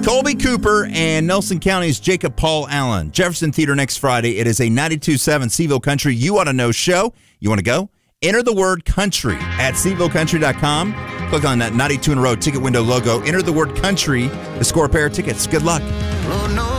Colby Cooper and Nelson County's Jacob Paul Allen. Jefferson Theater next Friday. It is a 92.7 Seville Country You Ought to Know show. You want to go? Enter the word country at SevilleCountry.com. Click on that 92 in a row ticket window logo. Enter the word country to score a pair of tickets. Good luck.